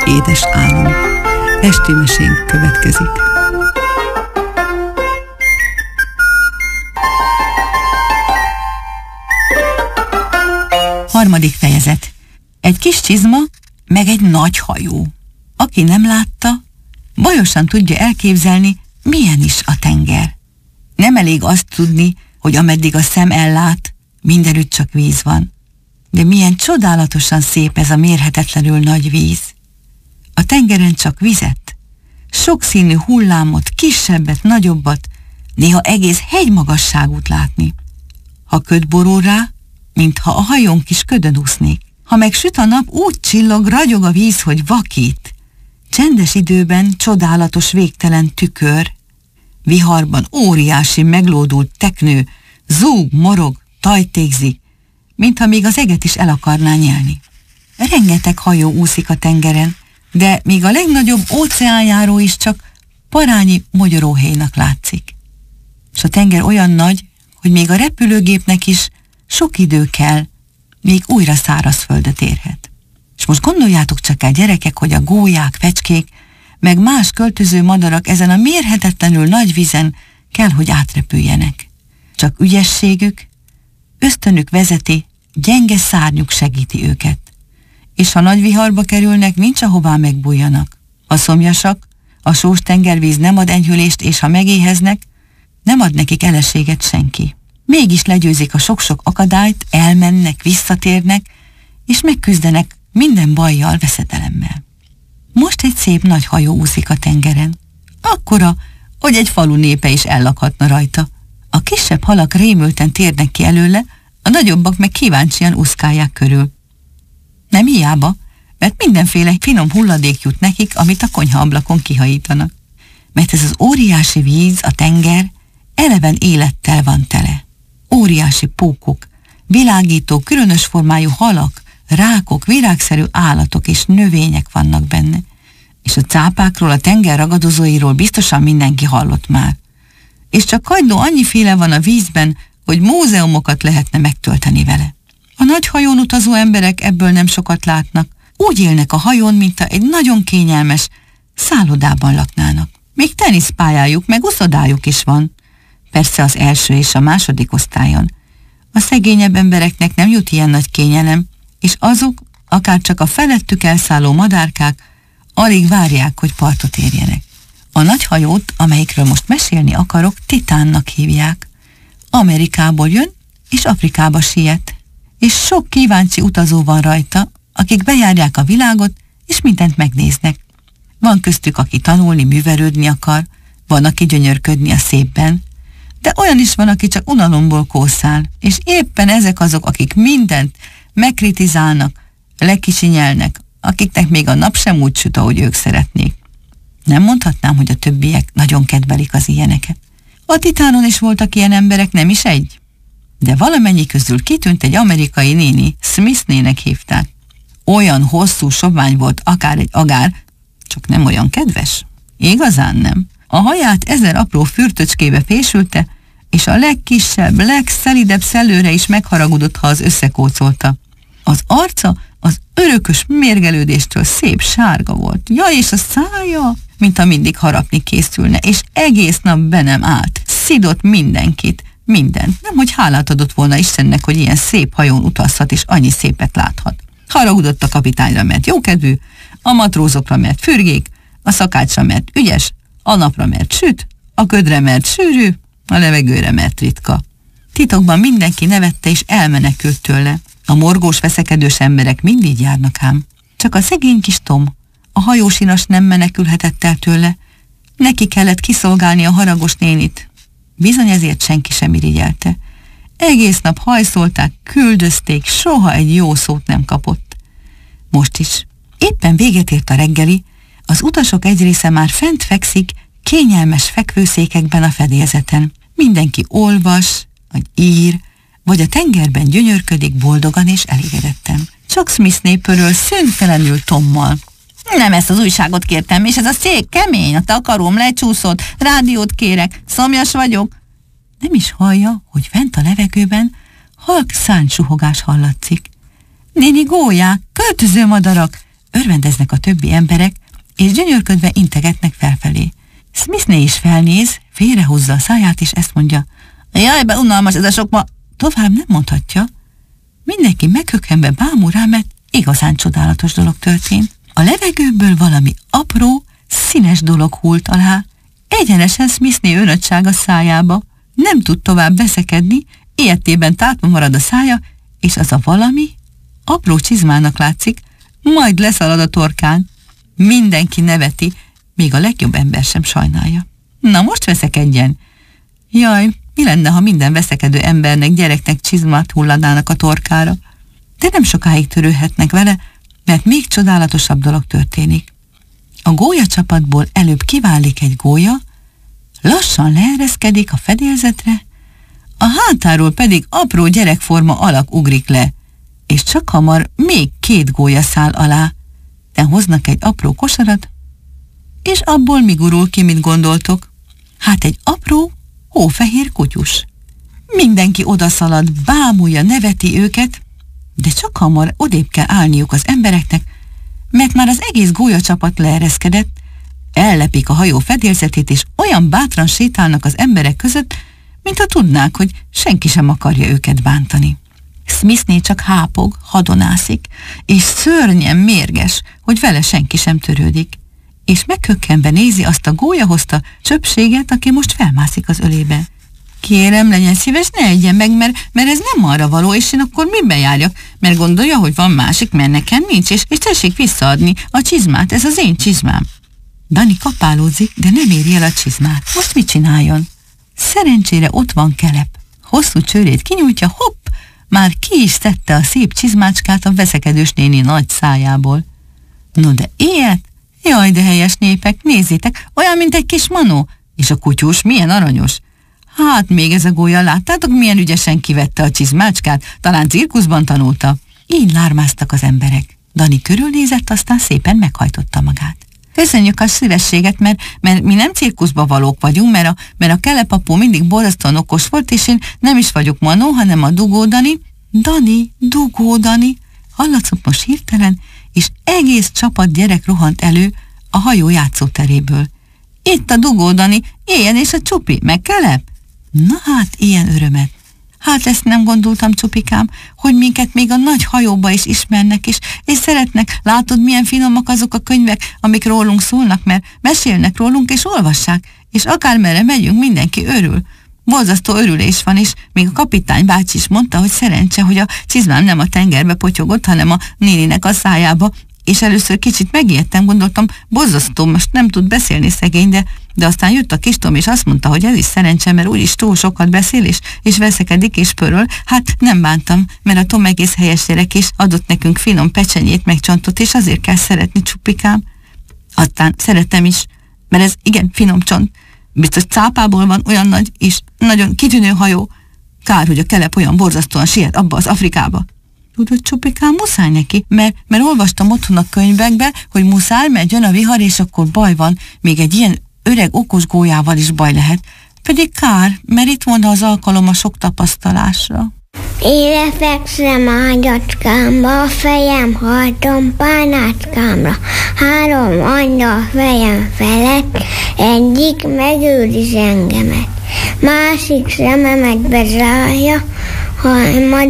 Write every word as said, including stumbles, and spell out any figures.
édes álom. Esti mesénk következik. Harmadik fejezet. Egy kis csizma, meg egy nagy hajó. Aki nem látta, bajosan tudja elképzelni, milyen is a tenger. Nem elég azt tudni, hogy ameddig a szem ellát, mindenütt csak víz van. De milyen csodálatosan szép ez a mérhetetlenül nagy víz. A tengeren csak vizet, sokszínű hullámot, kisebbet, nagyobbat, néha egész hegymagasságút látni. Ha köd borul rá, mintha a hajón kis ködön úsznék. Ha meg süt a nap, úgy csillog, ragyog a víz, hogy vakít. Csendes időben csodálatos végtelen tükör, viharban óriási meglódult teknő, zúg, morog, tajtékzik, mintha még az eget is el akarná nyelni. Rengeteg hajó úszik a tengeren, de még a legnagyobb óceánjáró is csak parányi mogyoróhéjnak látszik. És a tenger olyan nagy, hogy még a repülőgépnek is sok idő kell, még újra szárazföldet érhet. És most gondoljátok csak el, gyerekek, hogy a gólyák, fecskék, meg más költöző madarak ezen a mérhetetlenül nagy vízen kell, hogy átrepüljenek. Csak ügyességük, ösztönük vezeti, gyenge szárnyuk segíti őket. És ha nagy viharba kerülnek, nincs ahová megbújjanak. A szomjasak, a sós tengervíz nem ad enyhülést, és ha megéheznek, nem ad nekik eleséget senki. Mégis legyőzik a sok-sok akadályt, elmennek, visszatérnek, és megküzdenek minden bajjal, veszedelemmel. Most egy szép nagy hajó úszik a tengeren. Akkora, hogy egy falu népe is ellakhatna rajta. A kisebb halak rémülten térnek ki előle, a nagyobbak meg kíváncsian úszkálják körül. Nem hiába, mert mindenféle finom hulladék jut nekik, amit a konyhaablakon kihajítanak. Mert ez az óriási víz, a tenger, eleven élettel van tele. Óriási pókok, világító, különös formájú halak, rákok, virágszerű állatok és növények vannak benne. És a cápákról, a tenger ragadozóiról biztosan mindenki hallott már. És csak kagyló annyiféle van a vízben, hogy múzeumokat lehetne megtölteni vele. A nagy hajón utazó emberek ebből nem sokat látnak. Úgy élnek a hajón, mint egy nagyon kényelmes szállodában laknának. Még teniszpályájuk, meg uszodájuk is van. Persze az első és a második osztályon. A szegényebb embereknek nem jut ilyen nagy kényelem, és azok, akár csak a felettük elszálló madárkák, alig várják, hogy partot érjenek. A nagy hajót, amelyikről most mesélni akarok, Titánnak hívják. Amerikából jön, és Afrikába siet. És sok kíváncsi utazó van rajta, akik bejárják a világot, és mindent megnéznek. Van köztük, aki tanulni, művelődni akar, van, aki gyönyörködni a szépben, de olyan is van, aki csak unalomból kószál, és éppen ezek azok, akik mindent megkritizálnak, lekicsinyelnek, akiknek még a nap sem úgy süt, ahogy ők szeretnék. Nem mondhatnám, hogy a többiek nagyon kedvelik az ilyeneket. A Titánon is voltak ilyen emberek, nem is egy. De valamennyi közül kitűnt egy amerikai néni, Smith-nének hívták. Olyan hosszú sovány volt, akár egy agár, csak nem olyan kedves. Igazán nem. A haját ezer apró fürtöcskébe fésülte, és a legkisebb, legszelidebb szellőre is megharagudott, ha az összekócolta. Az arca az örökös mérgelődéstől szép sárga volt. Ja, és a szája, mintha mindig harapni készülne, és egész nap be nem állt. Szidott mindenkit, mindent. Nemhogy hálát adott volna Istennek, hogy ilyen szép hajón utazhat, és annyi szépet láthat. Haragudott a kapitányra, mert jókedvű, a matrózokra, mert fürgék, a szakácsra, mert ügyes, a napra, mert süt, a ködre, mert sűrű, a levegőre, mert ritka. Titokban mindenki nevette és elmenekült tőle. A morgós, veszekedős emberek mindig járnak ám. Csak a szegény kis Tom, a hajósinas nem menekülhetett el tőle. Neki kellett kiszolgálni a haragos nénit. Bizony ezért senki sem irigyelte. Egész nap hajszolták, küldözték, soha egy jó szót nem kapott. Most is. Éppen véget ért a reggeli, az utasok egy része már fent fekszik, kényelmes fekvőszékekben a fedélzeten. Mindenki olvas, vagy ír, vagy a tengerben gyönyörködik boldogan és elégedetten. Csak Smith-né pöröl szüntelenül Tommal. Nem ezt az újságot kértem, és ez a szék kemény, a takarom lecsúszott, rádiót kérek, szomjas vagyok. Nem is hallja, hogy fent a levegőben halk szárnysuhogás hallatszik. Néni gólyák, költöző madarak, Örvendeznek a többi emberek, és gyönyörködve integetnek felfelé. Smithné is felnéz, félrehúzza a száját, és ezt mondja: jaj, be unalmas ez a sok ma... Tovább nem mondhatja. Mindenki meghökkenve bámul rá, mert igazán csodálatos dolog történt. A levegőből valami apró, színes dolog hult alá, egyenesen Smithné önöttsága szájába. Nem tud tovább veszekedni, ilyetében tátva marad a szája, és az a valami apró csizmának látszik, majd leszalad a torkán. Mindenki neveti, még a legjobb ember sem sajnálja. Na most veszekedjen! Jaj, mi lenne, ha minden veszekedő embernek, gyereknek csizmát hullanának a torkára? De nem sokáig törődhetnek vele, mert még csodálatosabb dolog történik. A gólyacsapatból előbb kiválik egy gólya, lassan leereszkedik a fedélzetre, a hátáról pedig apró gyerekforma alak ugrik le, és csak hamar még két gólya száll alá, de hoznak egy apró kosarat, és abból mi gurul ki, mit gondoltok? Hát egy apró, hófehér kutyus. Mindenki odaszalad, bámulja, neveti őket, de csak hamar odébb kell állniuk az embereknek, mert már az egész gólyacsapat leereszkedett, ellepik a hajó fedélzetét, és olyan bátran sétálnak az emberek között, mintha tudnák, hogy senki sem akarja őket bántani. Smithné csak hápog, hadonászik, és szörnyen mérges, hogy vele senki sem törődik, és meghökkenve nézi azt a gólyahozta csöpséget, aki most felmászik az ölébe. Kérem, legyen szíves, ne egyen meg, mert, mert ez nem arra való, és én akkor miben járjak? Mert gondolja, hogy van másik, mert nekem nincs, és, és tessék visszaadni a csizmát, ez az én csizmám. Dani kapálódzik, de nem éri el a csizmát. Most mit csináljon? Szerencsére ott van Kelep. Hosszú csőrét kinyújtja, hopp, már ki is szedte a szép csizmácskát a veszekedős néni nagy szájából. No de ilyet? Jaj, de helyes népek, nézzétek, olyan, mint egy kis manó. És a kutyus milyen aranyos. Hát még ez a gólya, láttátok, milyen ügyesen kivette a csizmácskát? Talán cirkuszban tanulta. Így lármáztak az emberek. Dani körülnézett, aztán szépen meghajtotta magát. Köszönjük a szívességet, mert, mert mi nem cirkuszba valók vagyunk, mert a, mert a Kelep apu mindig borzasztóan okos volt, és én nem is vagyok Manó, hanem a Dugó Dani. Dani, Dugó Dani. Hallatszott most hirtelen, és egész csapat gyerek rohant elő a hajó játszóteréből. Itt a Dugó Dani, éljen és a Csupi, meg Kelep. Na hát, ilyen örömet. Hát ezt nem gondoltam, Csupikám, hogy minket még a nagy hajóba is ismernek, és, és szeretnek. Látod, milyen finomak azok a könyvek, amik rólunk szólnak, mert mesélnek rólunk, és olvassák, és akármerre megyünk, mindenki örül. Borzasztó örülés van, és még a kapitány bácsi is mondta, hogy szerencse, hogy a csizmám nem a tengerbe potyogott, hanem a néninek a szájába, és először kicsit megijedtem, gondoltam, borzasztó, most nem tud beszélni szegény, de, de aztán jött a kis Tom, és azt mondta, hogy ez is szerencse, mert úgyis túl sokat beszél, és, és veszekedik, és pöröl. Hát nem bántam, mert a Tom egész helyes gyerek, és adott nekünk finom pecsenyét, meg csontot, és azért kell szeretni, Csupikám. Aztán szeretem is, mert ez igen finom csont. Biztos cápából van, olyan nagy, és nagyon kitűnő hajó. Kár, hogy a Kelep olyan borzasztóan siet abba az Afrikába. Tudod, Csupikám, muszáj neki, mert, mert olvastam otthon a könyvekbe, hogy muszáj, mert jön a vihar, és akkor baj van, még egy ilyen öreg okos gólyával is baj lehet. Pedig kár, mert itt volna az alkalom a sok tapasztalásra. Én lefekszem ágyacskámba, a fejem hajtom pánátkámra. Három angyal fejem felett, egyik megőriz engemet. Másik szememet bezárja, ha